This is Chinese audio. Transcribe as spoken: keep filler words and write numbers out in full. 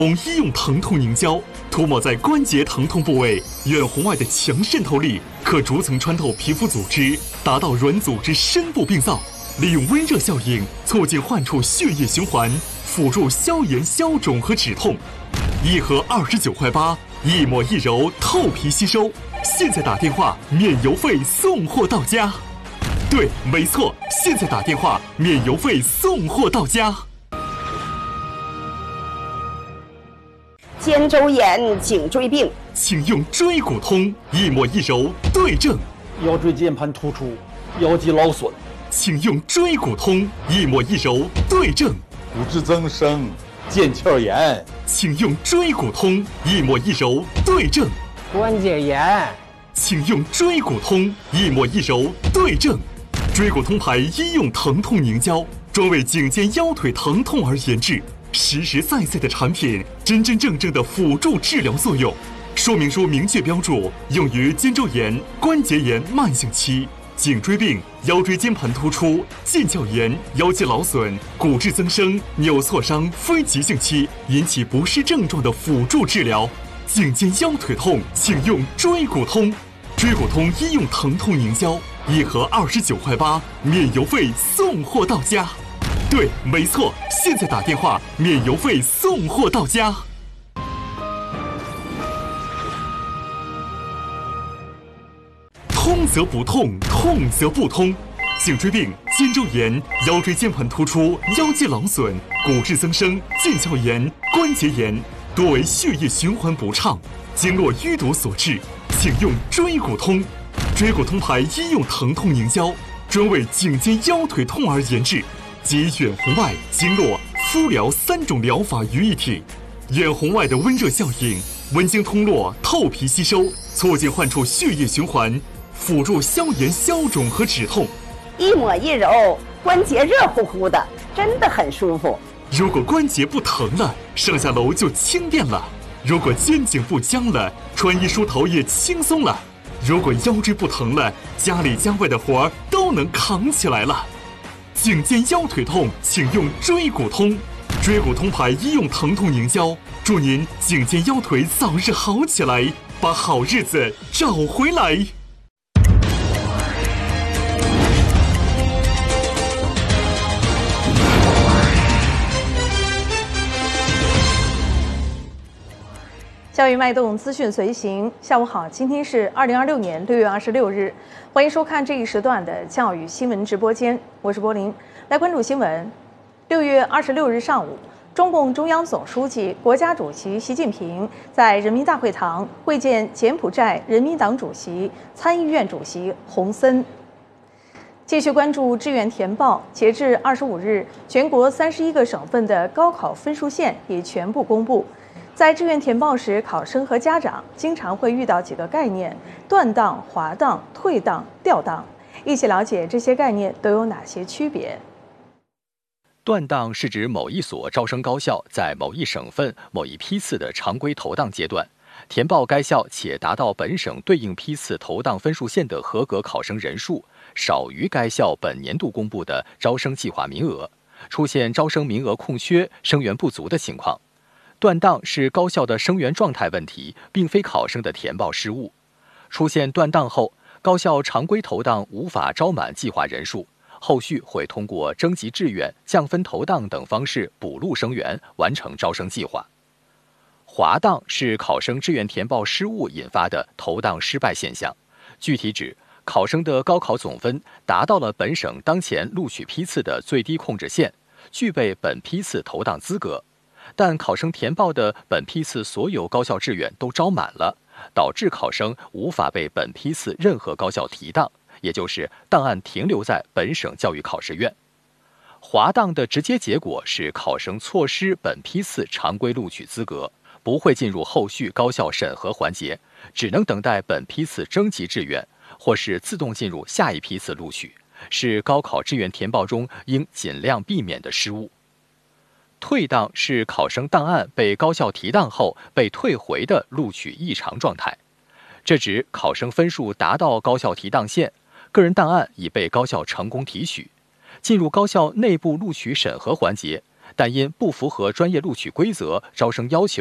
用医用疼痛凝胶涂抹在关节疼痛部位，远红外的强渗透力可逐层穿透皮肤组织，达到软组织深部病灶。利用温热效应促进患处血液循环，辅助消炎消肿和止痛。一盒二十九块八，一抹一柔，透皮吸收。现在打电话免邮费送货到家。对，没错，现在打电话免邮费送货到家。 肩周炎、颈椎病， 请用椎骨通，一抹一柔，对症。 腰椎间盘突出，腰肌劳损， 请用椎骨通，一抹一柔，对症。 骨质增生、腱鞘炎， 请用椎骨通，一抹一柔，对症。 关节炎， 请用椎骨通，一抹一柔，对症。椎骨通牌医用疼痛凝胶，专为颈肩腰腿疼痛而研制。实实在在的产品，真真正正的辅助治疗作用。说明书明确标注，用于肩周炎、关节炎慢性期、颈椎病、腰椎间盘突出、腱鞘炎、腰肌劳损、骨质增生、扭挫伤非急性期引起不适症状的辅助治疗。颈肩腰腿痛，请用椎骨通。椎骨通医用疼痛凝胶，一盒二十九块八，免邮费送货到家。对，没错，现在打电话免邮费送货到家。通则不痛，痛则不通。颈椎病、肩周炎、腰椎间盘突出、腰肌劳损、骨质增生、腱鞘炎、关节炎，多为血液循环不畅、经络淤堵所致，请用椎骨通。椎骨通牌医用疼痛凝胶，专为颈肩腰腿痛而研制。集远红外、经络、敷疗三种疗法于一体。远红外的温热效应，温经通络，透皮吸收，促进患处血液循环，辅助消炎消肿和止痛。 一抹一柔，关节热乎乎的，真的很舒服。 如果关节不疼了，上下楼就轻便了；如果肩颈不僵了，穿衣梳头也轻松了；如果腰椎不疼了，家里家外的活儿都能扛起来了。颈肩腰腿痛，请用椎骨通。椎骨通牌医用疼痛凝胶，祝您颈肩腰腿早日好起来，把好日子找回来。 教育脉动，资讯随行。下午好，今天是二零二六年六月二十六日，欢迎收看这一时段的教育新闻直播间，我是柏林。来关注新闻。六月二十六日上午，中共中央总书记、国家主席习近平在人民大会堂会见柬埔寨人民党主席、参议院主席洪森。继续关注志愿填报，截至二十五日，全国三十一个省份的高考分数线已全部公布。在志愿填报时，考生和家长经常会遇到几个概念：断档、滑档、退档、调档。一起了解这些概念都有哪些区别。 断档是指某一所招生高校在某一省份某一批次的常规投档阶段，填报该校且达到本省对应批次投档分数线的合格考生人数少于该校本年度公布的招生计划名额，出现招生名额空缺、生源不足的情况。断档是高校的生源状态问题，并非考生的填报失误。出现断档后，高校常规投档无法招满计划人数，后续会通过征集志愿、降分投档等方式补录生源，完成招生计划。滑档是考生志愿填报失误引发的投档失败现象，具体指考生的高考总分达到了本省当前录取批次的最低控制线，具备本批次投档资格，但考生填报的本批次所有高校志愿都招满了，导致考生无法被本批次任何高校提档，也就是档案停留在本省教育考试院。滑档的直接结果是考生错失本批次常规录取资格，不会进入后续高校审核环节，只能等待本批次征集志愿，或是自动进入下一批次录取，是高考志愿填报中应尽量避免的失误。退档是考生档案被高校提档后被退回的录取异常状态，这指考生分数达到高校提档线，个人档案已被高校成功提取，进入高校内部录取审核环节， 但因不符合专业录取规则，招生要求